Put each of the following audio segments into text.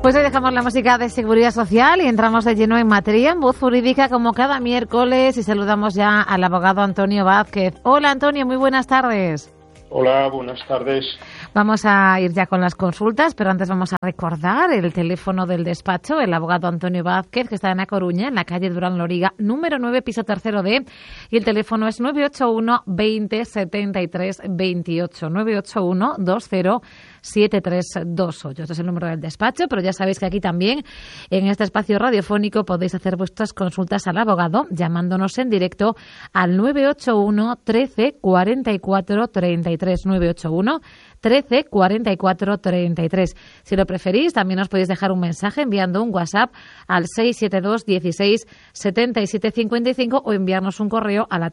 Pues hoy dejamos la música de Seguridad Social y entramos de lleno en materia, en Voz Jurídica, como cada miércoles, y saludamos ya al abogado Antonio Vázquez. Hola, Antonio, muy buenas tardes. Hola, buenas tardes. Vamos a ir ya con las consultas, pero antes vamos a recordar el teléfono del despacho, el abogado Antonio Vázquez, que está en A Coruña, en la calle Durán Loriga, número 9, piso tercero D, y el teléfono es 981 20 73 28, 981 20 7328. Este es el número del despacho, pero ya sabéis que aquí también, en este espacio radiofónico, podéis hacer vuestras consultas al abogado llamándonos en directo al 981 13 44 33, 981 13 44 33. Si lo preferís, también os podéis dejar un mensaje enviando un WhatsApp al 672 16 77 55 o enviarnos un correo a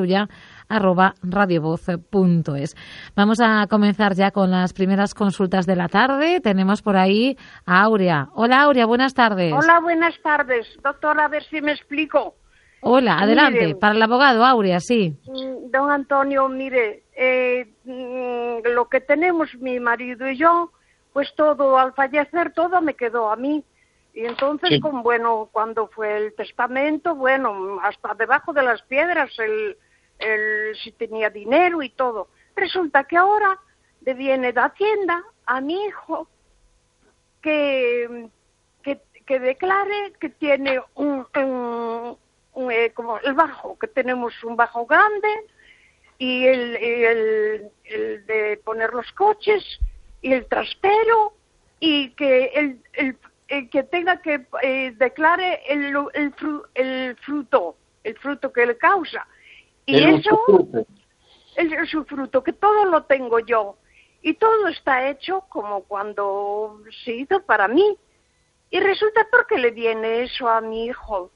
latardeestuya@radiovoz.es. Vamos a comenzar ya con las primeras consultas de la tarde. Tenemos por ahí a Aurea. Hola, Aurea, buenas tardes. Hola, buenas tardes. Doctora, a ver si me explico. Hola, adelante. Mire, para el abogado, Aurea, sí. Don Antonio, mire, lo que tenemos mi marido y yo, pues todo, al fallecer, todo me quedó a mí. Y entonces, sí, cuando fue el testamento, hasta debajo de las piedras, si tenía dinero y todo. Resulta que ahora le viene de Hacienda a mi hijo que declare que tiene como el bajo, que tenemos un bajo grande y el de poner los coches y el trastero, y que que tenga que declare el fruto que le causa, y el fruto, que todo lo tengo yo y todo está hecho como cuando se hizo para mí. Y resulta, ¿por qué le viene eso a mi hijo?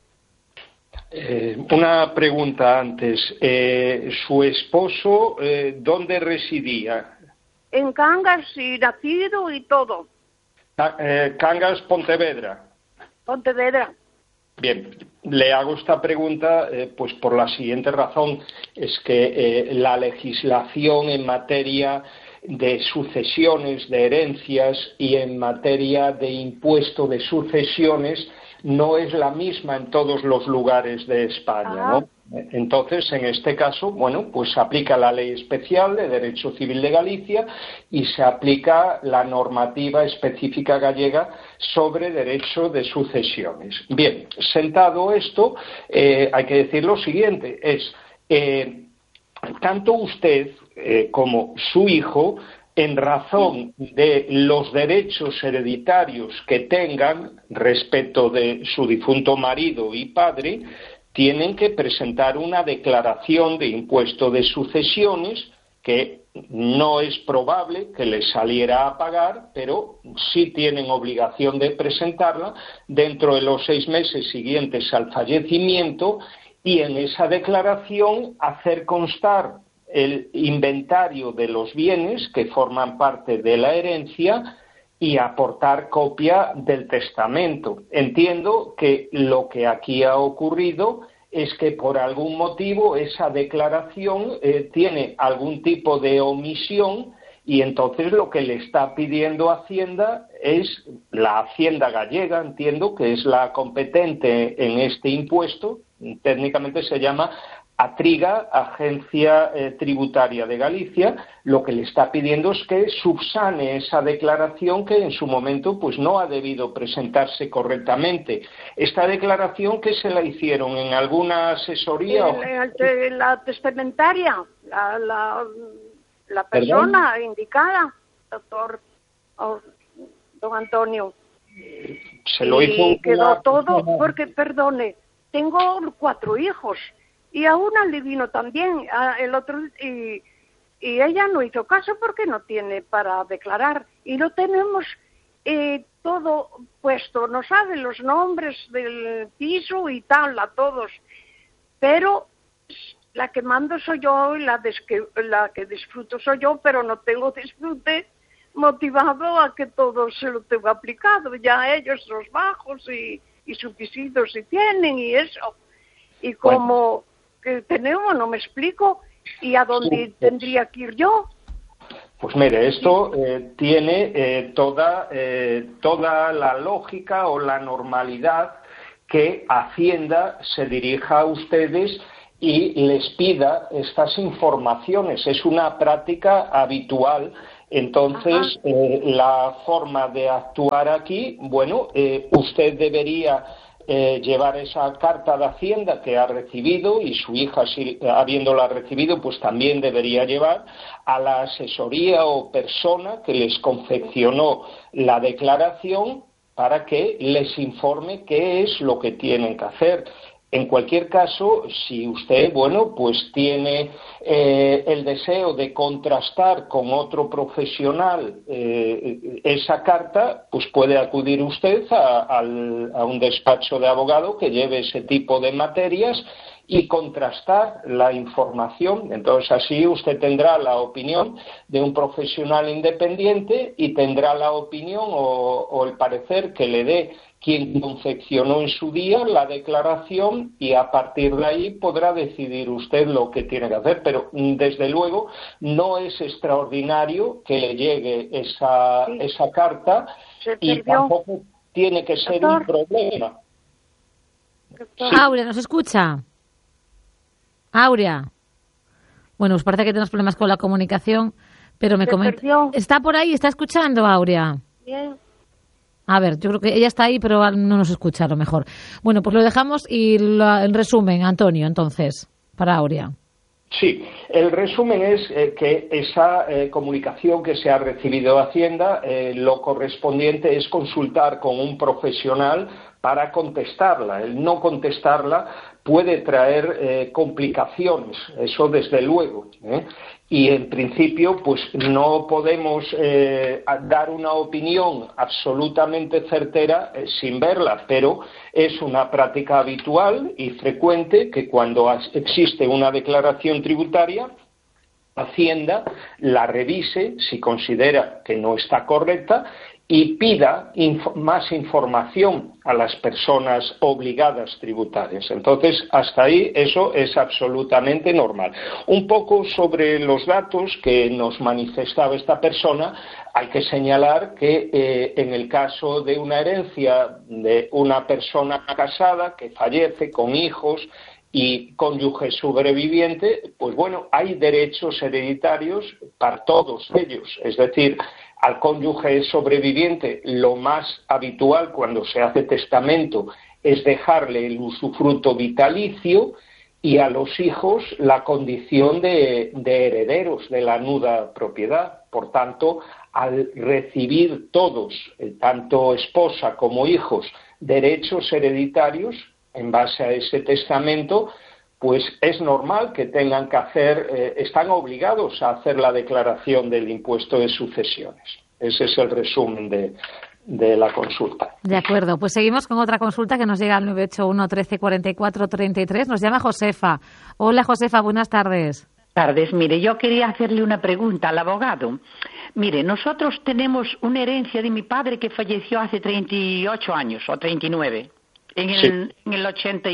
Una pregunta antes. ¿Su esposo dónde residía? En Cangas, y nacido y todo. Cangas, Pontevedra. Pontevedra. Bien, le hago esta pregunta pues por la siguiente razón. Es que la legislación en materia de sucesiones, de herencias y en materia de impuesto de sucesiones no es la misma en todos los lugares de España, ¿no? Entonces, en este caso, pues se aplica la ley especial de Derecho Civil de Galicia y se aplica la normativa específica gallega sobre derecho de sucesiones. Bien, sentado esto, hay que decir lo siguiente, tanto usted como su hijo, en razón de los derechos hereditarios que tengan respecto de su difunto marido y padre, tienen que presentar una declaración de impuesto de sucesiones que no es probable que les saliera a pagar, pero sí tienen obligación de presentarla dentro de los 6 meses siguientes al fallecimiento, y en esa declaración hacer constar el inventario de los bienes que forman parte de la herencia y aportar copia del testamento. Entiendo que lo que aquí ha ocurrido es que por algún motivo esa declaración tiene algún tipo de omisión, y entonces lo que le está pidiendo Hacienda es, la Hacienda gallega, entiendo que es la competente en este impuesto, técnicamente se llama Atriga, Agencia Tributaria de Galicia, lo que le está pidiendo es que subsane esa declaración que en su momento pues no ha debido presentarse correctamente. ¿Esta declaración que se la hicieron en alguna asesoría? La testamentaria, la persona ¿Perdón? Indicada, doctor don Antonio. Se lo hizo. Y quedó todo, porque, perdone, tengo 4 hijos. Y a una le vino también, el otro, y ella no hizo caso porque no tiene para declarar. Y no tenemos todo puesto, no sabe los nombres del piso y tal, a todos. Pero la que mando soy yo y la que disfruto soy yo, pero no tengo disfrute motivado a que todo se lo tengo aplicado. Ya ellos los bajos y su pisito si tienen y eso. Y como que tenemos, no me explico, y a dónde tendría que ir yo. Pues mire, esto tiene toda la lógica o la normalidad que Hacienda se dirija a ustedes y les pida estas informaciones. Es una práctica habitual. Entonces, la forma de actuar aquí, bueno, usted debería llevar esa carta de Hacienda que ha recibido, y su hija, si habiéndola recibido, pues también debería llevar a la asesoría o persona que les confeccionó la declaración para que les informe qué es lo que tienen que hacer. En cualquier caso, si usted, bueno, pues tiene el deseo de contrastar con otro profesional esa carta, pues puede acudir usted a un despacho de abogado que lleve ese tipo de materias y contrastar la información. Entonces, así usted tendrá la opinión de un profesional independiente y tendrá la opinión o el parecer que le dé quien confeccionó en su día la declaración, y a partir de ahí podrá decidir usted lo que tiene que hacer. Pero, desde luego, no es extraordinario que le llegue esa carta, y tampoco tiene que ser un problema. Sí. Aurea, ¿nos escucha? Aurea. Bueno, pues parece que tenemos problemas con la comunicación, pero me comenta. ¿Está por ahí? ¿Está escuchando, Aurea? Bien. A ver, yo creo que ella está ahí, pero no nos escucha a lo mejor. Bueno, pues lo dejamos y en resumen, Antonio, entonces, para Aurea. Sí, el resumen es que esa comunicación que se ha recibido de Hacienda, lo correspondiente es consultar con un profesional para contestarla. El no contestarla puede traer complicaciones, eso desde luego, y en principio pues no podemos dar una opinión absolutamente certera sin verla, pero es una práctica habitual y frecuente que cuando existe una declaración tributaria, Hacienda la revise si considera que no está correcta y pida más información a las personas obligadas tributarias. Entonces, hasta ahí eso es absolutamente normal. Un poco sobre los datos que nos manifestaba esta persona, hay que señalar que en el caso de una herencia de una persona casada que fallece con hijos y cónyuge sobreviviente, pues bueno, hay derechos hereditarios para todos ellos. Es decir, al cónyuge sobreviviente lo más habitual cuando se hace testamento es dejarle el usufructo vitalicio, y a los hijos la condición de herederos de la nuda propiedad. Por tanto, al recibir todos, tanto esposa como hijos, derechos hereditarios en base a ese testamento, pues es normal que tengan que hacer, están obligados a hacer la declaración del impuesto de sucesiones. Ese es el resumen de la consulta. De acuerdo, pues seguimos con otra consulta que nos llega al 981 13 44 33. Nos llama Josefa. Hola, Josefa, buenas tardes. Buenas tardes. Mire, yo quería hacerle una pregunta al abogado. Mire, nosotros tenemos una herencia de mi padre que falleció hace 38 años, o 39, en el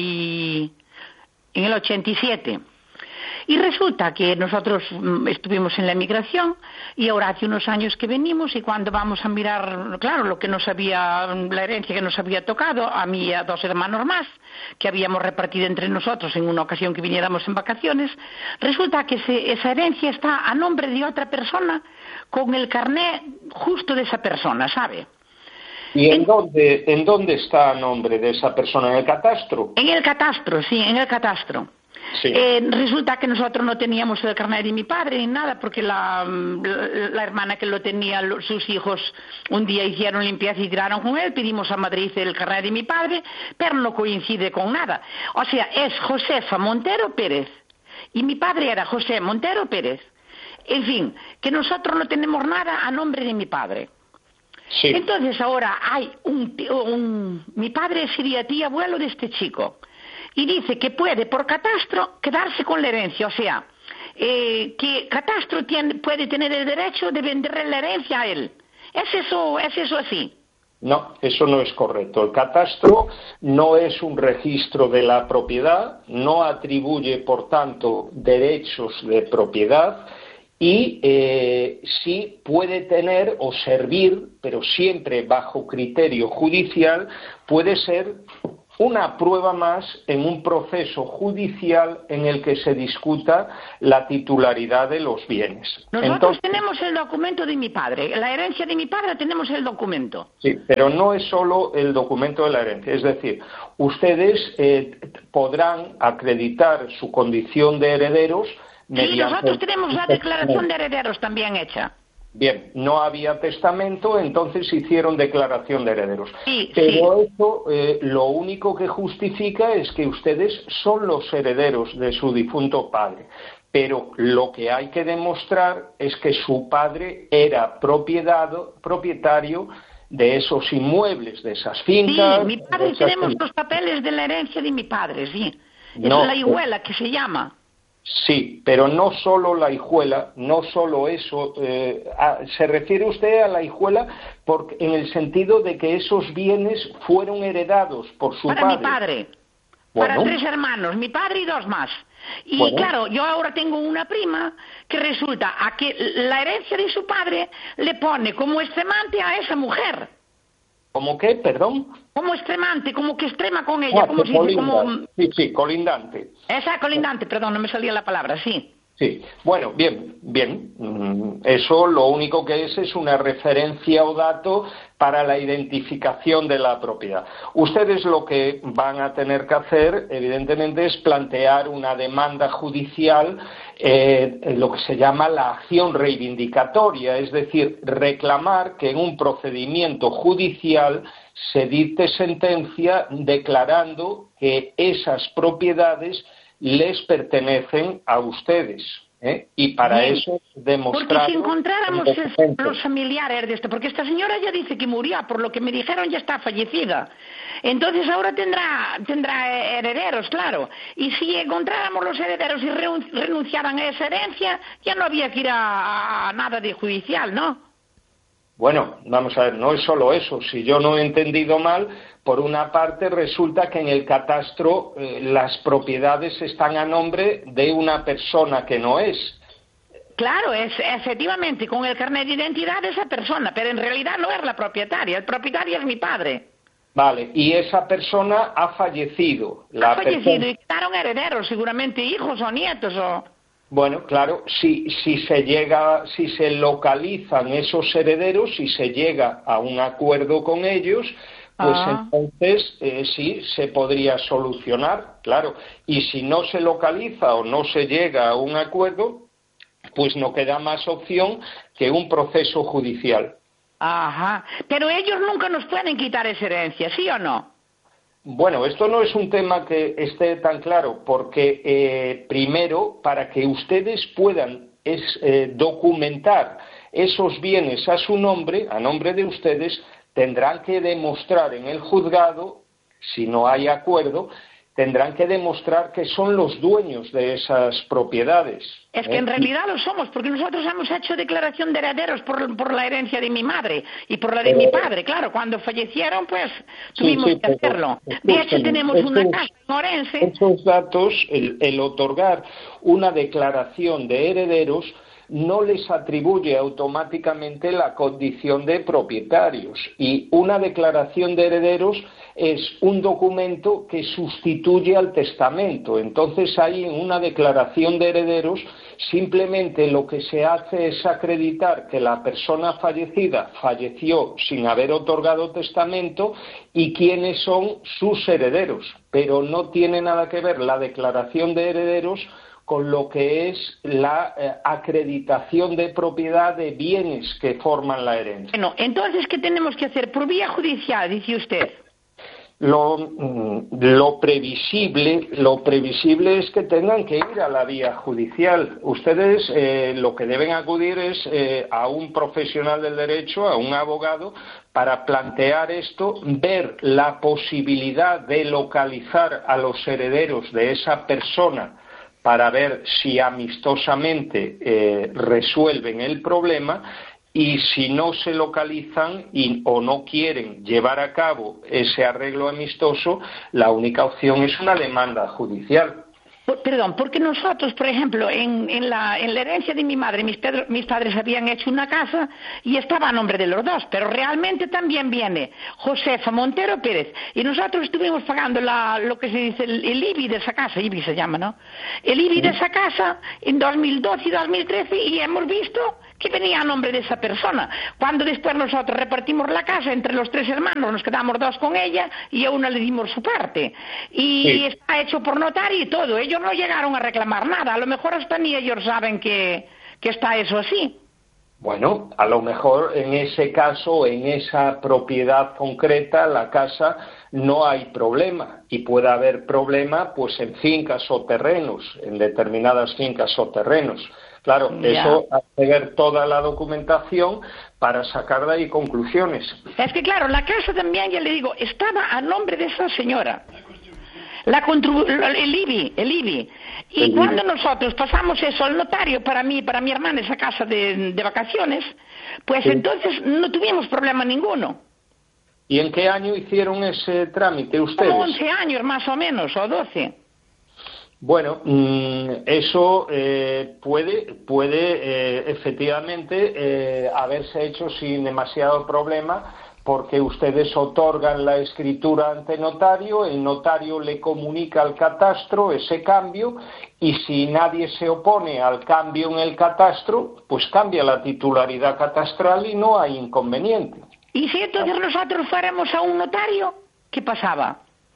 87. Y resulta que nosotros estuvimos en la emigración y ahora hace unos años que venimos, y cuando vamos a mirar, claro, lo que nos había, la herencia que nos había tocado, a mí y a 2 hermanos más, que habíamos repartido entre nosotros en una ocasión que viniéramos en vacaciones, resulta que esa herencia está a nombre de otra persona con el carné justo de esa persona, ¿sabe? ¿Y en dónde está a nombre de esa persona? ¿En el catastro? En el catastro, sí, en el catastro. Sí. Resulta que nosotros no teníamos el carnet de mi padre ni nada, porque la hermana que lo tenía, sus hijos un día hicieron limpieza y tiraron con él. Pedimos a Madrid el carnet de mi padre, pero no coincide con nada. O sea, es Josefa Montero Pérez y mi padre era José Montero Pérez. En fin, que nosotros no tenemos nada a nombre de mi padre. Sí. Entonces ahora hay mi padre sería tío abuelo de este chico. Y dice que puede, por catastro, quedarse con la herencia. O sea, que catastro puede tener el derecho de venderle la herencia a él. ¿Es eso así? No, eso no es correcto. El catastro no es un registro de la propiedad, no atribuye, por tanto, derechos de propiedad, y sí puede tener o servir, pero siempre bajo criterio judicial, puede ser una prueba más en un proceso judicial en el que se discuta la titularidad de los bienes. Nosotros tenemos el documento de mi padre, la herencia de mi padre tenemos el documento. Sí, pero no es solo el documento de la herencia, es decir, ustedes podrán acreditar su condición de herederos mediante... Sí, nosotros tenemos la declaración de herederos también hecha. Bien, no había testamento, entonces hicieron declaración de herederos. Sí, pero eso lo único que justifica es que ustedes son los herederos de su difunto padre. Pero lo que hay que demostrar es que su padre era propietario de esos inmuebles, de esas fincas... Sí, mi padre, tenemos los papeles de la herencia de mi padre, sí. No, es la hijuela que se llama. Sí, pero no solo la hijuela, no solo eso. ¿Se refiere usted a la hijuela en el sentido de que esos bienes fueron heredados por su padre? Para mi padre, para 3 hermanos, mi padre y 2 más. Y claro, yo ahora tengo una prima que resulta a que la herencia de su padre le pone como extremante a esa mujer. ¿Cómo qué? Perdón. Como extremante, como que extrema con ella. Como si dice, como... Sí, colindante. Esa colindante, perdón, no me salía la palabra, sí. Sí, bueno, bien. Eso lo único que es una referencia o dato para la identificación de la propiedad. Ustedes lo que van a tener que hacer, evidentemente, es plantear una demanda judicial, lo que se llama la acción reivindicatoria, es decir, reclamar que en un procedimiento judicial se dicte sentencia declarando que esas propiedades les pertenecen a ustedes, y para eso demostrar... Porque si encontráramos los familiares de esto, porque esta señora ya dice que murió, por lo que me dijeron ya está fallecida, entonces ahora tendrá herederos, claro, y si encontráramos los herederos y renunciaran a esa herencia, ya no había que ir a nada de judicial, ¿no? Bueno, vamos a ver, no es solo eso. Si yo no he entendido mal, por una parte resulta que en el catastro las propiedades están a nombre de una persona que no es. Claro, es efectivamente con el carnet de identidad de esa persona, pero en realidad no es la propietaria, el propietario es mi padre. Vale, y esa persona ha fallecido. Y quedaron herederos, seguramente hijos o nietos o... Bueno, claro, si se localizan esos herederos, si se llega a un acuerdo con ellos, pues entonces sí se podría solucionar, claro. Y si no se localiza o no se llega a un acuerdo, pues no queda más opción que un proceso judicial. Ajá, pero ellos nunca nos pueden quitar esa herencia, ¿sí o no? Bueno, esto no es un tema que esté tan claro, porque primero, para que ustedes puedan documentar esos bienes a su nombre, a nombre de ustedes, tendrán que demostrar en el juzgado, si no hay acuerdo, tendrán que demostrar que son los dueños de esas propiedades. Es que en realidad lo somos, porque nosotros hemos hecho declaración de herederos por la herencia de mi madre y por la de mi padre. Claro, cuando fallecieron, pues tuvimos que hacerlo. De hecho, tenemos una casa en Orense. Esos datos, el otorgar una declaración de herederos, no les atribuye automáticamente la condición de propietarios, y una declaración de herederos es un documento que sustituye al testamento. Entonces ahí en una declaración de herederos simplemente lo que se hace es acreditar que la persona fallecida falleció sin haber otorgado testamento y quiénes son sus herederos, pero no tiene nada que ver la declaración de herederos con lo que es la acreditación de propiedad de bienes que forman la herencia. Bueno, entonces, ¿qué tenemos que hacer? Por vía judicial, dice usted. Lo previsible es que tengan que ir a la vía judicial. Ustedes lo que deben acudir es a un profesional del derecho, a un abogado, para plantear esto, ver la posibilidad de localizar a los herederos de esa persona para ver si amistosamente resuelven el problema, y si no se localizan o no quieren llevar a cabo ese arreglo amistoso, la única opción es una demanda judicial. Perdón, porque nosotros, por ejemplo, en la herencia de mi madre, mis padres habían hecho una casa y estaba a nombre de los dos, pero realmente también viene Josefa Montero Pérez, y nosotros estuvimos pagando lo que se dice el IBI de esa casa, IBI se llama, ¿no? El IBI de esa casa en 2012 y 2013, y hemos visto que venía a nombre de esa persona. Cuando después nosotros repartimos la casa entre los 3 hermanos, nos quedamos 2 con ella y a una le dimos su parte. Y está hecho por notario y todo. Ellos no llegaron a reclamar nada. A lo mejor hasta ni ellos saben que está eso así. Bueno, a lo mejor en ese caso, en esa propiedad concreta, la casa, no hay problema. Y puede haber problema pues en fincas o terrenos, en determinadas fincas o terrenos. Claro, eso hay que ver toda la documentación para sacar de ahí conclusiones. Es que claro, la casa también, ya le digo, estaba a nombre de esa señora. El IBI. Y cuando nosotros pasamos eso al notario, para mi hermana, esa casa de vacaciones, pues entonces no tuvimos problema ninguno. ¿Y en qué año hicieron ese trámite ustedes? Como 11 años más o menos, o 12. Bueno, eso puede efectivamente haberse hecho sin demasiado problema, porque ustedes otorgan la escritura ante notario, el notario le comunica al catastro ese cambio, y si nadie se opone al cambio en el catastro, pues cambia la titularidad catastral y no hay inconveniente. ¿Y si entonces nosotros fuéramos a un notario, qué pasaba?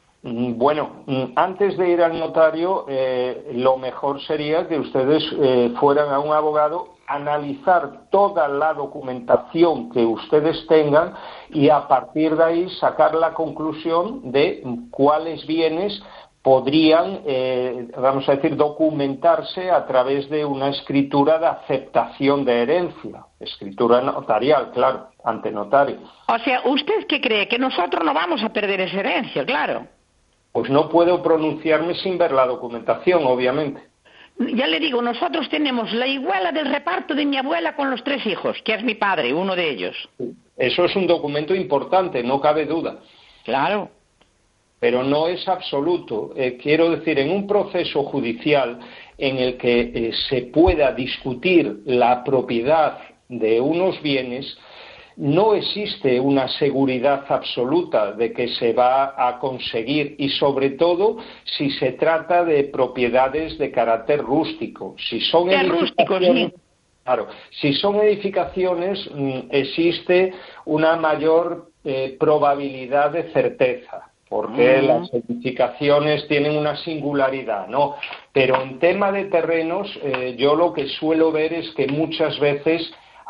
Bueno, antes de ir al notario, lo mejor sería que ustedes fueran a un abogado, analizar toda la documentación que ustedes tengan y a partir de ahí sacar la conclusión de cuáles bienes podrían, vamos a decir, documentarse a través de una escritura de aceptación de herencia, escritura notarial, claro, ante notario. O sea, ¿usted qué cree? Que nosotros no vamos a perder esa herencia, claro. Pues no puedo pronunciarme sin ver la documentación, obviamente. Ya le digo, nosotros tenemos la iguala del reparto de mi abuela con los 3 hijos, que es mi padre, uno de ellos. Eso es un documento importante, no cabe duda. Claro. Pero no es absoluto. Quiero decir, en un proceso judicial en el que se pueda discutir la propiedad de unos bienes, no existe una seguridad absoluta de que se va a conseguir, y sobre todo si se trata de propiedades de carácter rústico. Si son edificaciones, claro, si son edificaciones, existe una mayor probabilidad de certeza, porque las edificaciones tienen una singularidad, ¿no? Pero en tema de terrenos, yo lo que suelo ver es que muchas veces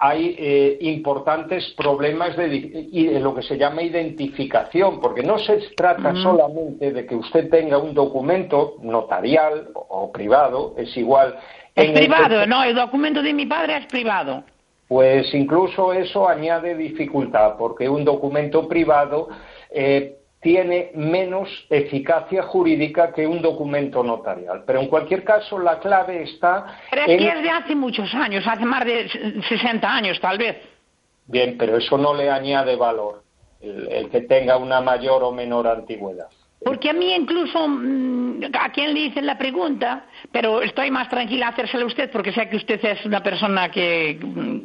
hay importantes problemas de lo que se llama identificación, porque no se trata solamente de que usted tenga un documento notarial o privado, es igual. Es privado, no, el documento de mi padre es privado. Pues incluso eso añade dificultad, porque un documento privado tiene menos eficacia jurídica que un documento notarial. Pero en cualquier caso, la clave está... Pero es que es de hace muchos años, hace más de 60 años tal vez. Bien, pero eso no le añade valor, el que tenga una mayor o menor antigüedad. Porque a mí incluso, a quien le hice la pregunta, pero estoy más tranquila a hacérsela a usted porque sé que usted es una persona que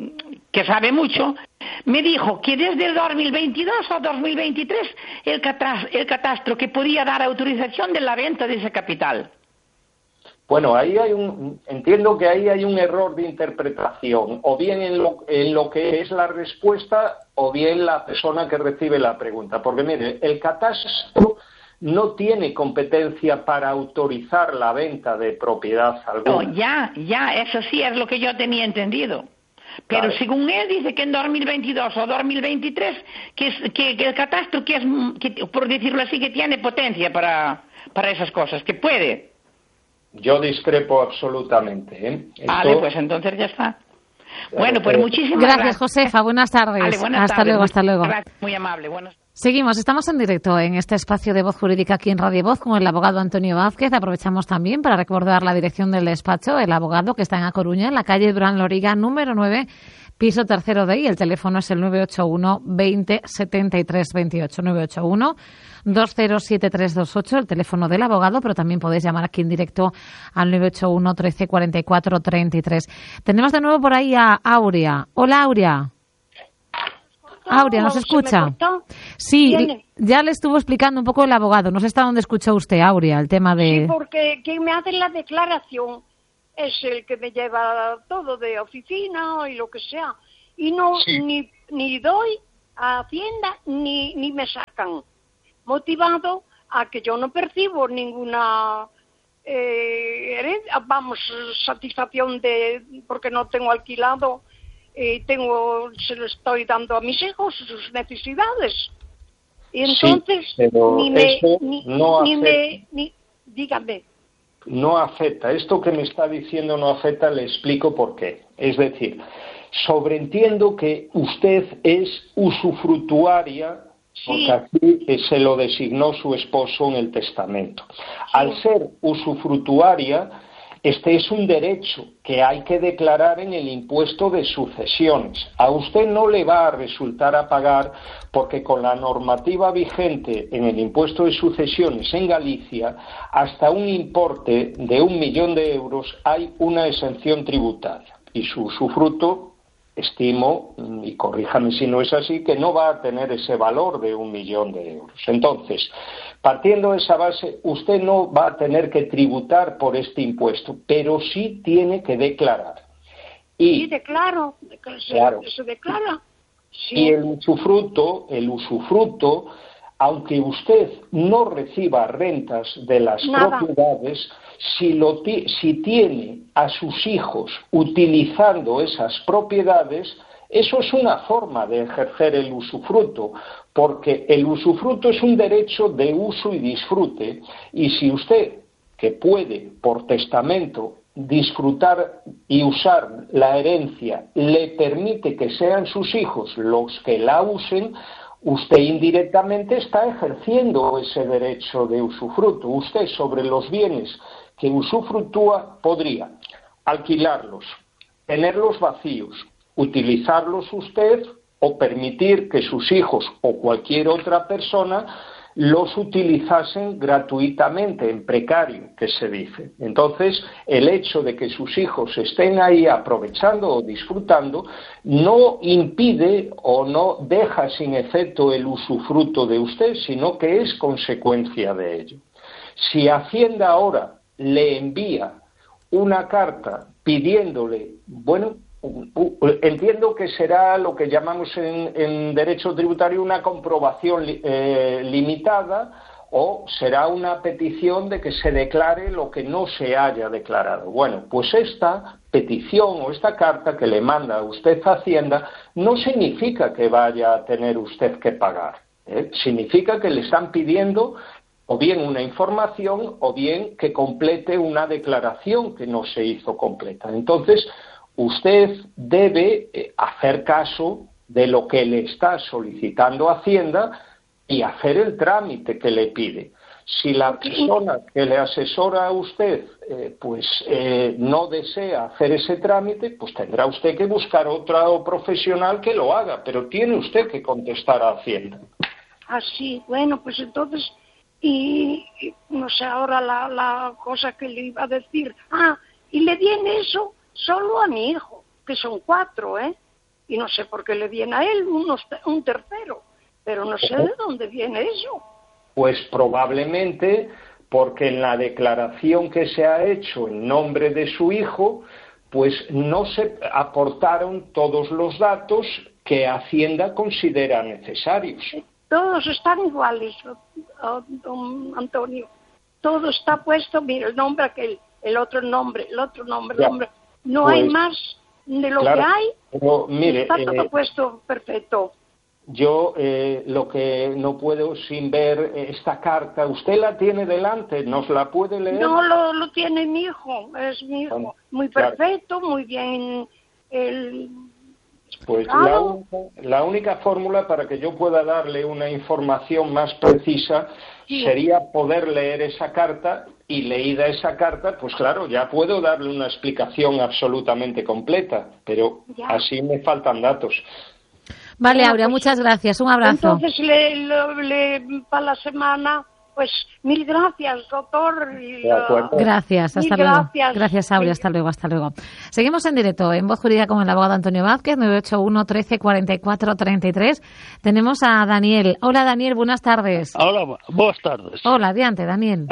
sabe mucho, me dijo que desde el 2022 o 2023 el catastro que podía dar autorización de la venta de ese capital. Bueno, ahí entiendo que ahí hay un error de interpretación, o bien en lo que es la respuesta, o bien la persona que recibe la pregunta. Porque mire, el catastro no tiene competencia para autorizar la venta de propiedad alguna. No, ya, eso sí es lo que yo tenía entendido. Pero claro, según él dice que en 2022 o 2023 que el catastro que por decirlo así, que tiene potencia para esas cosas, que puede. Yo discrepo absolutamente. Vale, pues entonces ya está. Bueno, pues muchísimas gracias, Josefa. Buenas tardes. Vale, buenas tardes. Hasta luego. Gracias, muy amable. Buenas tardes. Seguimos, estamos en directo en este espacio de Voz Jurídica aquí en Radio Voz con el abogado Antonio Vázquez. Aprovechamos también para recordar la dirección del despacho, el abogado que está en A Coruña, en la calle Durán Loriga, número 9, piso tercero D, y el teléfono es el 981 20 73 28, 981 207328, el teléfono del abogado, pero también podéis llamar aquí en directo al 981 13 44 33. Tenemos de nuevo por ahí a Aurea. Hola, Aurea. Aurea, ¿nos escucha? Sí, ya le estuvo explicando un poco el abogado. No sé hasta dónde escuchó usted, Aurea, el tema de... Sí, porque quien me hace la declaración es el que me lleva todo de oficina y lo que sea. Y no ni doy a Hacienda ni me sacan. Motivado a que yo no percibo ninguna satisfacción porque no tengo alquilado. Se lo estoy dando a mis hijos sus necesidades y entonces dígame. No afecta, esto que me está diciendo no afecta, le explico por qué. Es decir, sobreentiendo que usted es usufructuaria, porque así se lo designó su esposo en el testamento. Sí. Al ser usufructuaria, este es un derecho que hay que declarar en el impuesto de sucesiones. A usted no le va a resultar a pagar porque con la normativa vigente en el impuesto de sucesiones en Galicia, hasta un importe de 1 millón de euros hay una exención tributaria. Y su usufructo, estimo, y corríjame si no es así, que no va a tener ese valor de 1 millón de euros. Entonces, partiendo de esa base, usted no va a tener que tributar por este impuesto, pero sí tiene que declarar. Sí, declaro, claro. Se declara. Sí. Y el usufructo, aunque usted no reciba rentas de las propiedades, si tiene a sus hijos utilizando esas propiedades, eso es una forma de ejercer el usufructo, porque el usufructo es un derecho de uso y disfrute, y si usted, que puede por testamento disfrutar y usar la herencia, le permite que sean sus hijos los que la usen, usted indirectamente está ejerciendo ese derecho de usufructo. Usted, sobre los bienes que usufructúa, podría alquilarlos, tenerlos vacíos, utilizarlos usted o permitir que sus hijos o cualquier otra persona los utilizasen gratuitamente, en precario, que se dice. Entonces, el hecho de que sus hijos estén ahí aprovechando o disfrutando no impide o no deja sin efecto el usufruto de usted, sino que es consecuencia de ello. Si Hacienda ahora le envía una carta pidiéndole, entiendo que será lo que llamamos en derecho tributario una comprobación limitada, o será una petición de que se declare lo que no se haya declarado. Bueno, pues esta petición o esta carta que le manda a usted a Hacienda no significa que vaya a tener usted que pagar. Significa que le están pidiendo o bien una información o bien que complete una declaración que no se hizo completa. Entonces, usted debe hacer caso de lo que le está solicitando Hacienda y hacer el trámite que le pide. Si la persona que le asesora a usted no desea hacer ese trámite, pues tendrá usted que buscar otro profesional que lo haga, pero tiene usted que contestar a Hacienda. Sí, bueno, pues entonces, y no sé ahora la cosa que le iba a decir. Y le viene eso solo a mi hijo, que son 4, y no sé por qué le viene a él un tercero, pero no sé de dónde viene eso. Pues probablemente porque en la declaración que se ha hecho en nombre de su hijo, pues no se aportaron todos los datos que Hacienda considera necesarios. Todos están iguales, don Antonio. Todo está puesto, mira, el nombre aquel, el otro nombre. No hay más de lo que hay. Pero, mire, está todo puesto perfecto. Yo lo que no puedo sin ver esta carta, ¿usted la tiene delante? ¿Nos la puede leer? No, lo tiene mi hijo, es mi hijo. Muy perfecto, muy bien. Pues la única fórmula para que yo pueda darle una información más precisa sería poder leer esa carta, y leída esa carta, pues claro, ya puedo darle una explicación absolutamente completa, pero así me faltan datos. Vale, Aurea, muchas gracias. Un abrazo. Entonces, para la semana, pues mil gracias, doctor. De acuerdo. Gracias, hasta luego. Gracias, Aurea, hasta luego. Seguimos en directo, en Voz Jurídica con el abogado Antonio Vázquez, 981 13 44 33. Tenemos a Daniel. Hola, Daniel, buenas tardes. Hola, buenas tardes. Hola, adiante, Daniel.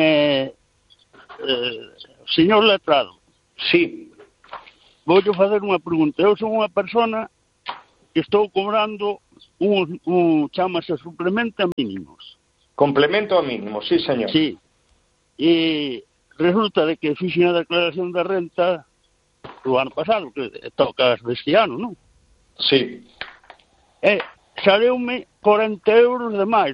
Señor letrado. Sí. Vou facer unha pregunta. Eu son unha persona que estou cobrando chamase suplemento a mínimos. Complemento a mínimos, sí, señor. Sí. E resulta de que fixen a declaración de renta do ano pasado, que toca deste ano, non? Sí. Saleume 40 euros de máis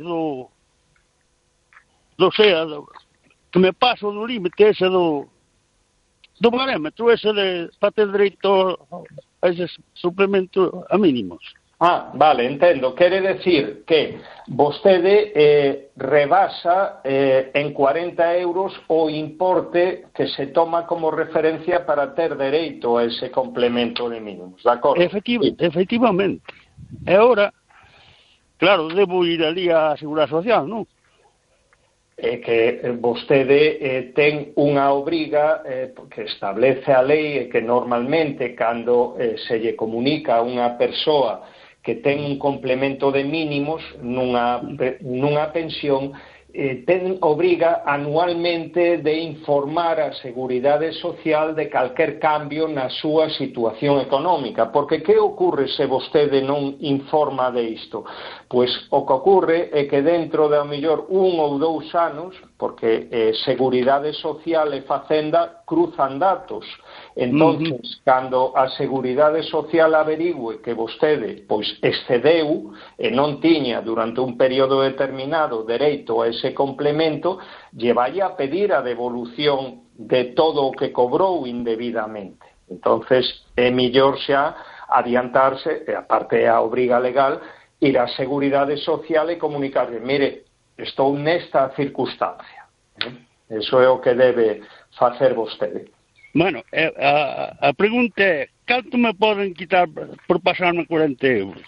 que me paso do límite ese do barómetro ese para ter dereito a ese suplemento a mínimos. Vale, entendo. Quere decir que vostede rebasa en 40 euros o importe que se toma como referencia para ter dereito a ese complemento de mínimos, de acordo? Efectivamente. E agora, claro, debo ir ali á Seguridade Social, non? Que vostede ten unha obriga que establece a lei e que normalmente cando se lle comunica a unha persoa que ten un complemento de mínimos nunha pensión, ten obriga anualmente de informar a Seguridade Social de calquer cambio na súa situación económica. Porque que ocorre se vostede non informa de isto? Pois o que ocorre é que dentro de, ao mellor, 1 ou 2 anos, porque Seguridade Social e Facenda cruzan datos, entonces, cando a Seguridade Social averigüe que vostede pois excedeu e non tiña durante un período determinado dereito a ese complemento, lle vai a pedir a devolución de todo o que cobrou indebidamente. Entonces, é mellor xa adiantarse, e aparte a obriga legal, ir á Seguridade Social e comunicarle, mire, estou nesta circunstancia. Eso é o que debe facer vostede. Bueno, a pregunta é, canto me poden quitar por pasarme 40 euros?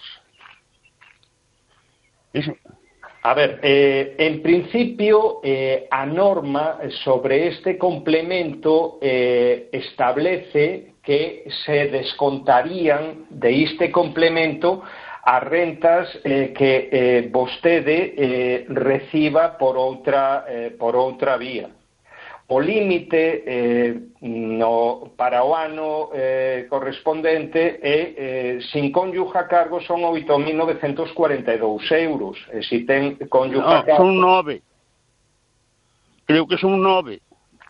Eso. A ver, en principio, a norma sobre este complemento establece que se descontarían de este complemento as rentas que vostede reciba por outra vía. O límite para o ano correspondente é, sin cónyuge a cargo, son 8.942 euros. E se ten cónyuge a cargo... Son 9. Creo que son 9.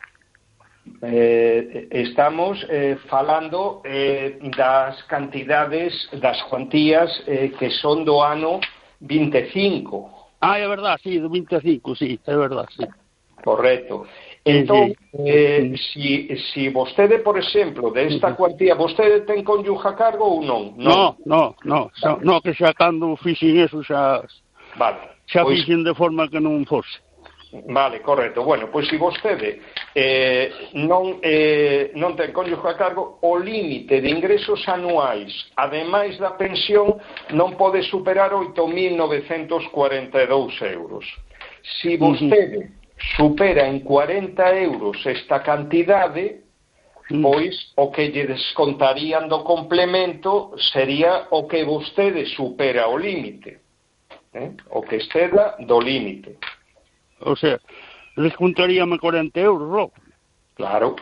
Estamos falando das cantidades, das cuantías que son do ano 25. É verdade, sí, do 25, sí, é verdade, sí. Correcto. Entón, si vostede, por exemplo, desta cuantía, vostede ten cónyuge a cargo ou non? No, que xa cando fixen eso xa fixen de forma que non fose. Vale, correcto. Bueno, pois se vostede non ten cónyuge a cargo, o límite de ingresos anuais, ademais da pensión, non pode superar 8.942 euros. Se vostede supera en 40 euros esta cantidade, pois o que lle descontarían do complemento sería o que vostede supera o límite, o que exceda do límite. O sea, descontaríame 40 euros, ¿no? Claro.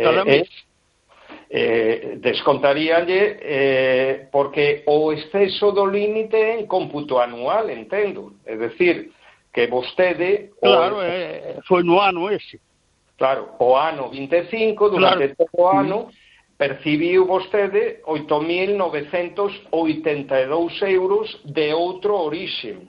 Descontaríalle porque o exceso do límite é en cómputo anual, entendo. É dicir, que vostede... Claro, foi no ano ese. Claro, o ano 25, durante todo o ano, percibiu vostede 8.982 euros de outro orixe.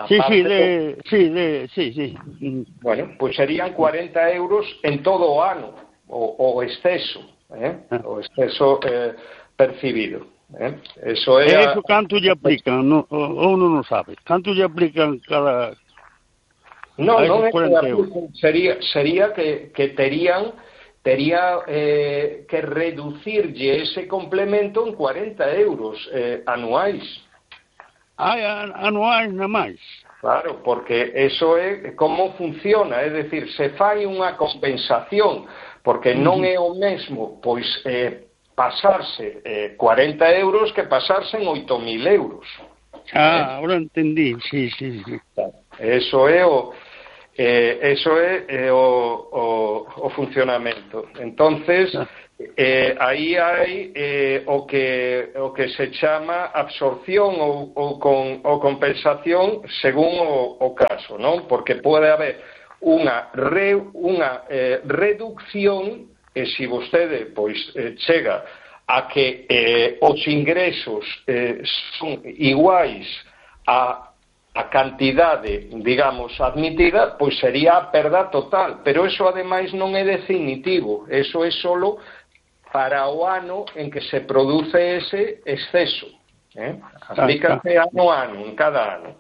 Sí. Bueno, pois serían 40 euros en todo o ano, o exceso, o exceso percibido. Eso é... E iso canto lle aplican? Ou non o sabe? Canto lle aplican cada... Non é que sería que tería que reducirlle ese complemento en 40 euros anuais. Anuais na máis? Claro, porque eso é como funciona, é dicir, se fai unha compensación, porque non é o mesmo, pois, pasarse 40 euros que pasarse en 8.000 euros. Ahora entendí, sí. Eso é o funcionamento. Entonces, aí hai o que se chama absorción ou compensación según o caso, non? Porque pode haber unha reducción, e se vostede pois chega a que os ingresos son iguais a cantidade, digamos, admitida, pois sería a perda total, pero eso ademais non é definitivo, eso é solo para o ano en que se produce ese exceso, aplícase ano a ano, en cada ano.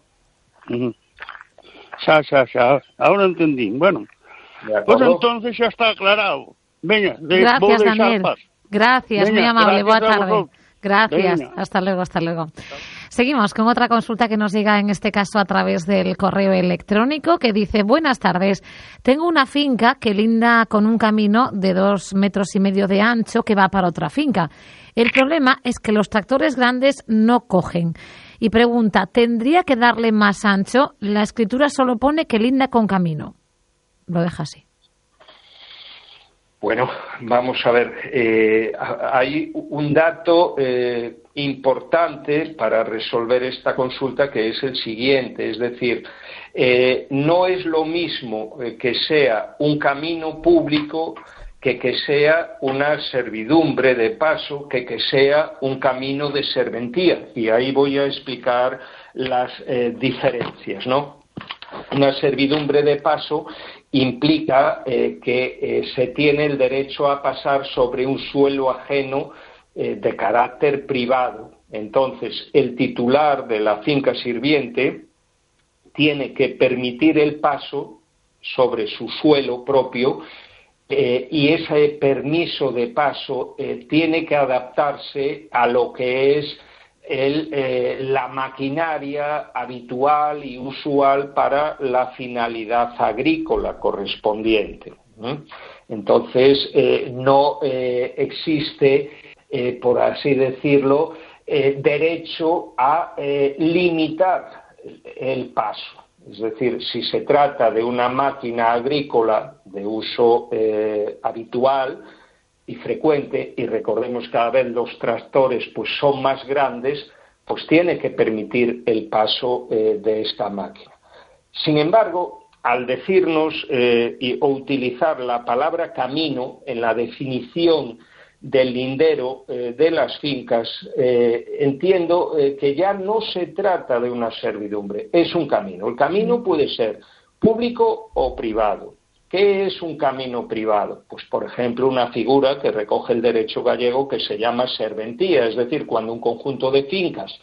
Xa, ahora entendí. Bueno, pues entonces xa está aclarado. Veña, gracias, Daniel. Gracias, muy amable. Boa tarde. Gracias. Venga. Hasta luego. Seguimos con otra consulta que nos llega en este caso a través del correo electrónico que dice: buenas tardes, tengo una finca que linda con un camino de 2,5 metros de ancho que va para otra finca. El problema es que los tractores grandes no cogen. Y pregunta, ¿tendría que darle más ancho? La escritura solo pone que linda con camino. Lo deja así. Bueno, vamos a ver, hay un dato importante para resolver esta consulta, que es el siguiente, es decir, no es lo mismo que sea un camino público que sea una servidumbre de paso, que sea un camino de serventía, y ahí voy a explicar las diferencias, ¿no? Una servidumbre de paso implica que se tiene el derecho a pasar sobre un suelo ajeno de carácter privado. Entonces, el titular de la finca sirviente tiene que permitir el paso sobre su suelo propio y ese permiso de paso tiene que adaptarse a lo que es la maquinaria habitual y usual para la finalidad agrícola correspondiente. Entonces, no existe, por así decirlo, derecho a limitar el paso. Es decir, si se trata de una máquina agrícola de uso habitual y frecuente, y recordemos cada vez los tractores pues son más grandes, pues tiene que permitir el paso de esta máquina. Sin embargo, al decirnos o utilizar la palabra camino en la definición del lindero de las fincas, entiendo que ya no se trata de una servidumbre, es un camino. El camino puede ser público o privado. ¿Qué es un camino privado? Pues, por ejemplo, una figura que recoge el derecho gallego que se llama serventía, es decir, cuando un conjunto de fincas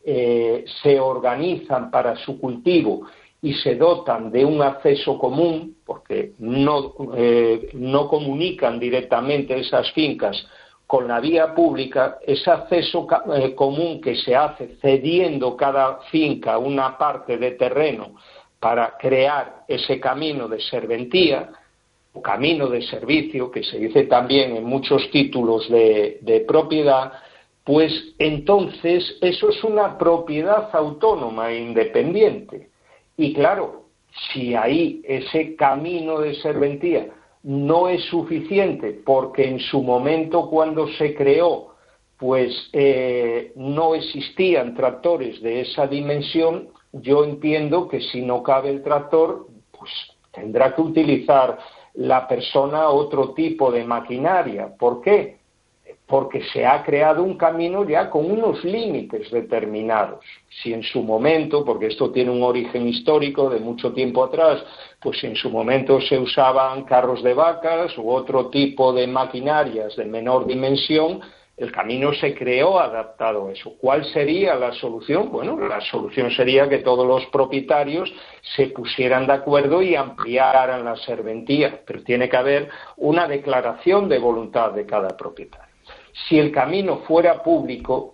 se organizan para su cultivo y se dotan de un acceso común, porque no comunican directamente esas fincas con la vía pública, ese acceso común que se hace cediendo cada finca una parte de terreno para crear ese camino de serventía, o camino de servicio, que se dice también en muchos títulos de propiedad, pues entonces eso es una propiedad autónoma e independiente. Y claro, si ahí ese camino de serventía no es suficiente, porque en su momento cuando se creó, pues no existían tractores de esa dimensión, yo entiendo que si no cabe el tractor, pues tendrá que utilizar la persona otro tipo de maquinaria. ¿Por qué? Porque se ha creado un camino ya con unos límites determinados. Si en su momento, porque esto tiene un origen histórico de mucho tiempo atrás, pues si en su momento se usaban carros de vacas u otro tipo de maquinarias de menor dimensión, El camino se creó adaptado a eso. ¿Cuál sería la solución? Bueno, la solución sería que todos los propietarios se pusieran de acuerdo y ampliaran la serventía, pero tiene que haber una declaración de voluntad de cada propietario. Si el camino fuera público,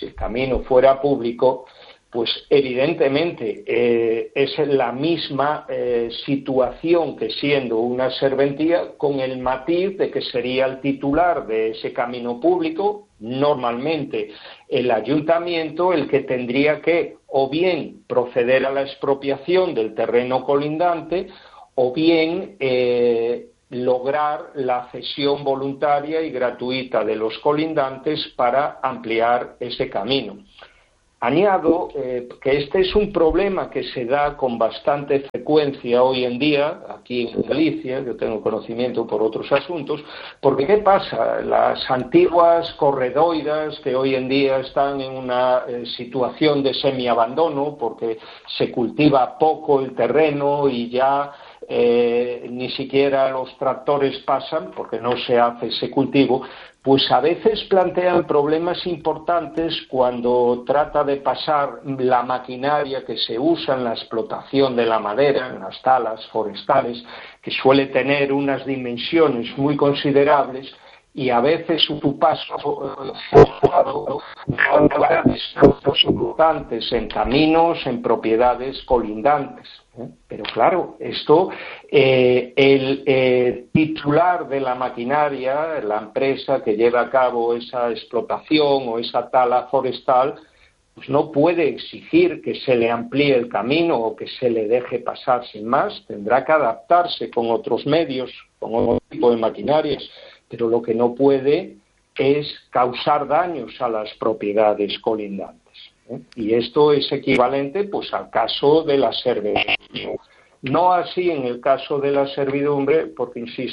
pues evidentemente es la misma situación que siendo una serventía, con el matiz de que sería el titular de ese camino público, normalmente el ayuntamiento, el que tendría que o bien proceder a la expropiación del terreno colindante o bien lograr la cesión voluntaria y gratuita de los colindantes para ampliar ese camino. Añado que este es un problema que se da con bastante frecuencia hoy en día, aquí en Galicia, yo tengo conocimiento por otros asuntos, porque ¿qué pasa? Las antiguas corredoiras que hoy en día están en una situación de semiabandono, porque se cultiva poco el terreno y ya ni siquiera los tractores pasan, porque no se hace ese cultivo, pues a veces plantean problemas importantes cuando trata de pasar la maquinaria que se usa en la explotación de la madera, en las talas forestales, que suele tener unas dimensiones muy considerables, y a veces su paso importantes en caminos, en propiedades colindantes. Pero claro, esto, el titular de la maquinaria, la empresa que lleva a cabo esa explotación o esa tala forestal, pues no puede exigir que se le amplíe el camino o que se le deje pasar sin más. Tendrá que adaptarse con otros medios, con otro tipo de maquinarias, pero lo que no puede es causar daños a las propiedades colindantes. Y esto es equivalente pues al caso de la servidumbre. No así en el caso de la servidumbre, porque insisto,